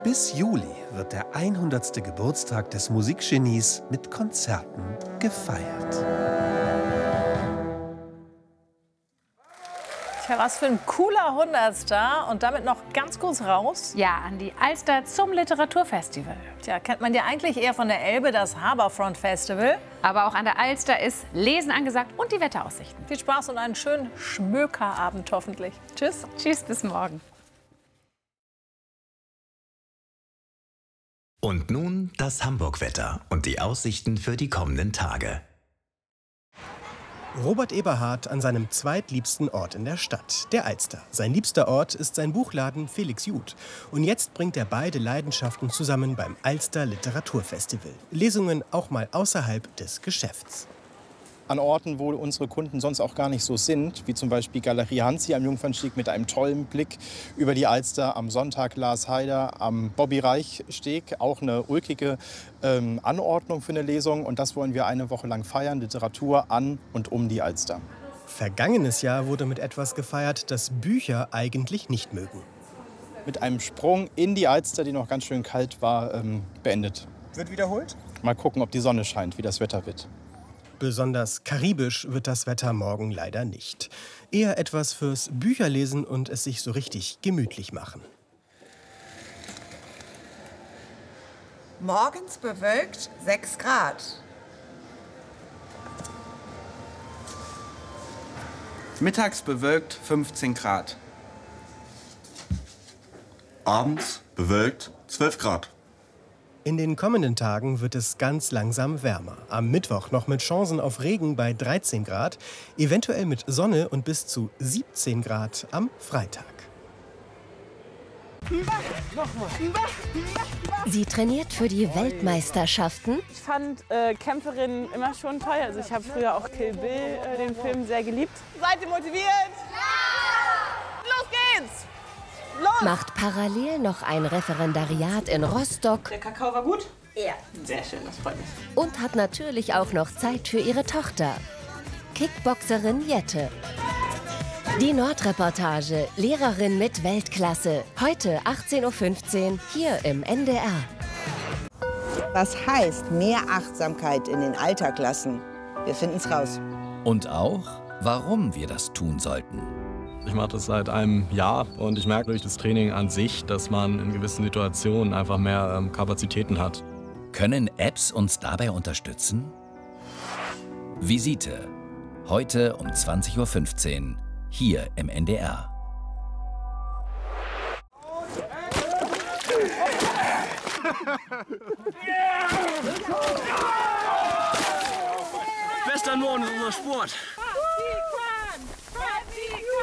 Bis Juli wird der 100. Geburtstag des Musikgenies mit Konzerten gefeiert. Tja, was für ein cooler 100. Und damit noch ganz kurz raus. Ja, an die Alster zum Literaturfestival. Tja, kennt man ja eigentlich eher von der Elbe, das Harbourfront Festival. Aber auch an der Alster ist Lesen angesagt und die Wetteraussichten. Viel Spaß und einen schönen Schmökerabend hoffentlich. Tschüss. Tschüss, bis morgen. Und nun das Hamburg-Wetter und die Aussichten für die kommenden Tage. Robert Eberhard an seinem zweitliebsten Ort in der Stadt, der Alster. Sein liebster Ort ist sein Buchladen Felix Jud. Und jetzt bringt er beide Leidenschaften zusammen beim Alster Literaturfestival. Lesungen auch mal außerhalb des Geschäfts. An Orten, wo unsere Kunden sonst auch gar nicht so sind, wie zum Beispiel Galerie Hansi am Jungfernstieg mit einem tollen Blick über die Alster, am Sonntag Lars Haider, am Bobby-Reich-Steg, auch eine ulkige Anordnung für eine Lesung. Und das wollen wir eine Woche lang feiern, Literatur an und um die Alster. Vergangenes Jahr wurde mit etwas gefeiert, das Bücher eigentlich nicht mögen. Mit einem Sprung in die Alster, die noch ganz schön kalt war, beendet. Wird wiederholt? Mal gucken, ob die Sonne scheint, wie das Wetter wird. Besonders karibisch wird das Wetter morgen leider nicht. Eher etwas fürs Bücherlesen und es sich so richtig gemütlich machen. Morgens bewölkt 6 Grad. Mittags bewölkt 15 Grad. Abends bewölkt 12 Grad. In den kommenden Tagen wird es ganz langsam wärmer. Am Mittwoch noch mit Chancen auf Regen bei 13 Grad, eventuell mit Sonne und bis zu 17 Grad am Freitag. Sie trainiert für die Weltmeisterschaften. Ich fand Kämpferinnen immer schon toll. Also ich habe früher auch Kill Bill, den Film, sehr geliebt. Seid ihr motiviert? Ja! Los geht's! Los! Macht parallel noch ein Referendariat in Rostock. Der Kakao war gut? Ja. Sehr schön, das freut mich. Und hat natürlich auch noch Zeit für ihre Tochter. Kickboxerin Jette. Die Nordreportage, Lehrerin mit Weltklasse. Heute 18:15 Uhr hier im NDR. Was heißt mehr Achtsamkeit in den Alltag lassen? Wir finden's raus. Und auch, warum wir das tun sollten. Ich mache das seit einem Jahr und ich merke durch das Training an sich, dass man in gewissen Situationen einfach mehr Kapazitäten hat. Können Apps uns dabei unterstützen? Visite. Heute um 20:15 Uhr hier im NDR. Bester Norden, unser Sport.